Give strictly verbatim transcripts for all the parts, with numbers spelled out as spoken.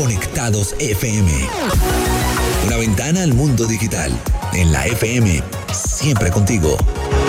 Conectados F M. Una ventana al mundo digital. En la F M, siempre contigo.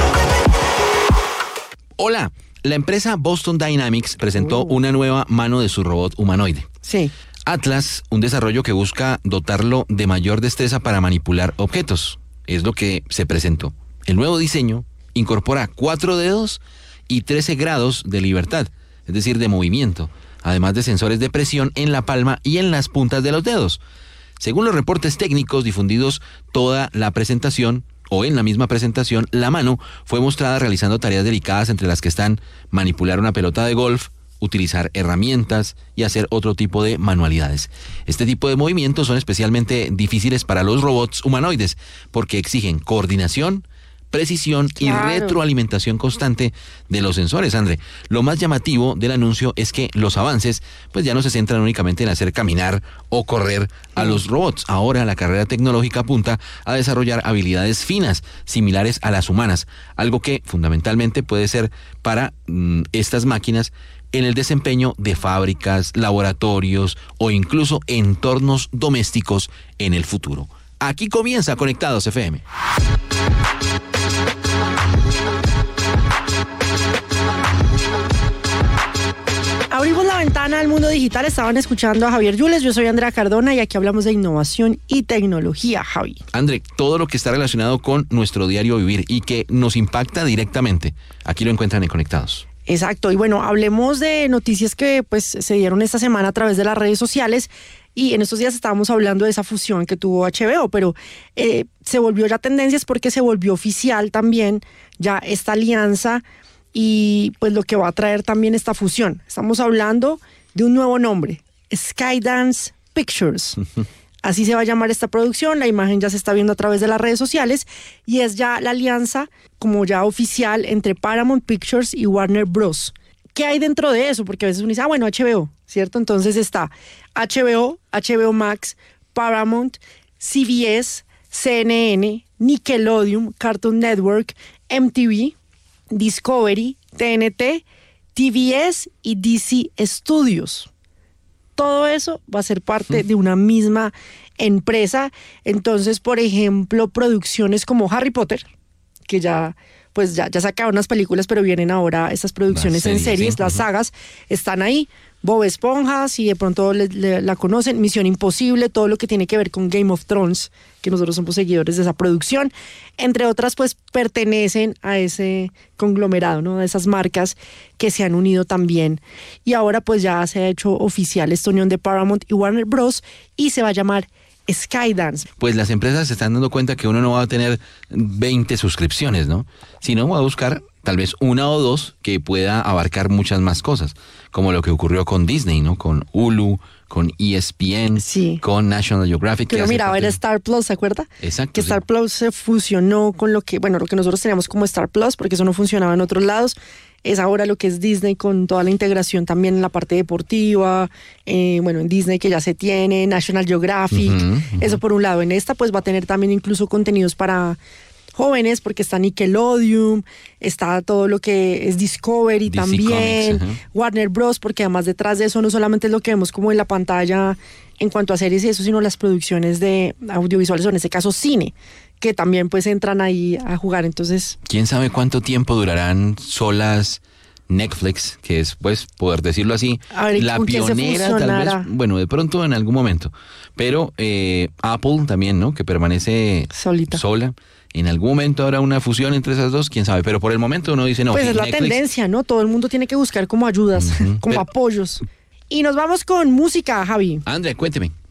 Hola, la empresa Boston Dynamics presentó uh. una nueva mano de su robot humanoide. Sí. Atlas, un desarrollo que busca dotarlo de mayor destreza para manipular objetos. Es lo que se presentó. El nuevo diseño incorpora cuatro dedos y trece grados de libertad, es decir, de movimiento, además de sensores de presión en la palma y en las puntas de los dedos. Según los reportes técnicos difundidos, toda la presentación, o en la misma presentación, la mano fue mostrada realizando tareas delicadas entre las que están manipular una pelota de golf, utilizar herramientas y hacer otro tipo de manualidades. Este tipo de movimientos son especialmente difíciles para los robots humanoides porque exigen coordinación, precisión Claro. y retroalimentación constante de los sensores, André. Lo más llamativo del anuncio es que los avances pues ya no se centran únicamente en hacer caminar o correr a los robots. Ahora la carrera tecnológica apunta a desarrollar habilidades finas, similares a las humanas, algo que fundamentalmente puede ser para mmm, estas máquinas en el desempeño de fábricas, laboratorios o incluso entornos domésticos en el futuro. Aquí comienza Conectados F M. Abrimos la ventana al mundo digital. Estaban escuchando a Javier Yules. Yo soy Andrea Cardona y aquí hablamos de innovación y tecnología, Javi. André, todo lo que está relacionado con nuestro diario vivir y que nos impacta directamente, aquí lo encuentran en Conectados. Exacto. Y bueno, hablemos de noticias que pues se dieron esta semana a través de las redes sociales. Y en estos días estábamos hablando de esa fusión que tuvo H B O, pero eh, se volvió ya tendencias porque se volvió oficial también ya esta alianza y pues lo que va a traer también esta fusión. Estamos hablando de un nuevo nombre, Skydance Pictures. Así se va a llamar esta producción, la imagen ya se está viendo a través de las redes sociales y es ya la alianza como ya oficial entre Paramount Pictures y Warner Bros. ¿Qué hay dentro de eso? Porque a veces uno dice, ah, bueno, H B O, ¿cierto? Entonces está H B O, H B O Max, Paramount, C B S, C N N, Nickelodeon, Cartoon Network, M T V, Discovery, T N T, T V S y D C Studios. Todo eso va a ser parte de una misma empresa. Entonces, por ejemplo, producciones como Harry Potter, que ya... pues ya, ya sacaron unas películas, pero vienen ahora estas producciones Las en series, series, sí. las Uh-huh. sagas están ahí. Bob Esponja, si de pronto le, le, la conocen, Misión Imposible, todo lo que tiene que ver con Game of Thrones, que nosotros somos seguidores de esa producción, entre otras, pues pertenecen a ese conglomerado, ¿no? De esas marcas que se han unido también. Y ahora pues ya se ha hecho oficial esta unión de Paramount y Warner Bros. Y se va a llamar Skydance. Pues las empresas se están dando cuenta que uno no va a tener veinte suscripciones, ¿no? Sino va a buscar tal vez una o dos que pueda abarcar muchas más cosas, como lo que ocurrió con Disney, ¿no? Con Hulu, con E S P N, Sí. con National Geographic. Que uno hace miraba parte- era Star Plus, ¿se acuerda? Exacto. Que sí. Star Plus se fusionó con lo que, bueno, lo que nosotros teníamos como Star Plus, porque eso no funcionaba en otros lados. Es ahora lo que es Disney con toda la integración también en la parte deportiva, eh, bueno, en Disney que ya se tiene, National Geographic, Ujú, ujú. eso por un lado. En esta pues va a tener también incluso contenidos para jóvenes, porque está Nickelodeon, está todo lo que es Discovery D C también, Comics, ajá. Warner Bros, porque además detrás de eso no solamente es lo que vemos como en la pantalla en cuanto a series y eso, sino las producciones de audiovisuales, o en este caso cine, que también pues entran ahí a jugar. Entonces, ¿Quién sabe cuánto tiempo durarán solas Netflix, que es, pues, poder decirlo así, A ver, la ¿con quién se pionera, tal fusionara? vez, bueno, de pronto en algún momento, pero eh, Apple también, ¿no? Que permanece Solita. sola. En algún momento habrá una fusión entre esas dos, quién sabe, pero por el momento uno dice no. pues sí, es la Netflix, tendencia, ¿no? Todo el mundo tiene que buscar como ayudas, Ujú. como Pero- apoyos. Y nos vamos con música, Javi. Andrea, cuénteme.